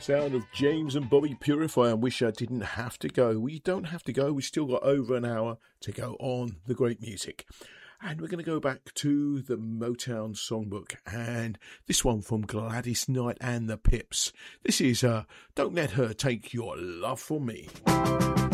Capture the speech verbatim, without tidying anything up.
Sound of James and Bobby Purify. I wish I didn't have to go. We don't have to go. We've still got over an hour to go on the great music. And we're going to go back to the Motown Songbook. And this one from Gladys Knight and the Pips. This is uh, Don't Let Her Take Your Love From Me.